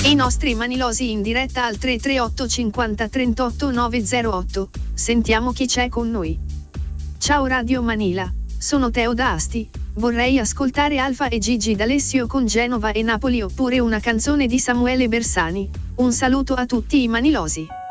E i nostri manilosi in diretta al 338 50 38 908. Sentiamo chi c'è con noi. Ciao Radio Manila, sono Teo da Asti. Vorrei ascoltare Alfa e Gigi D'Alessio con Genova e Napoli oppure una canzone di Samuele Bersani. Un saluto a tutti i manilosi.